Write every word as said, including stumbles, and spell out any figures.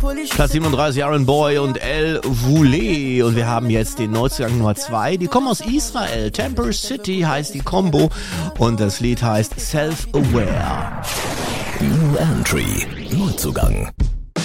Platz siebenunddreißig, Aaron Boy und El Voulé. Und wir haben jetzt den Neuzugang Nummer zwei. Die kommen aus Israel. Temper City heißt die Combo. Und das Lied heißt Self-Aware. New Entry. Neuzugang.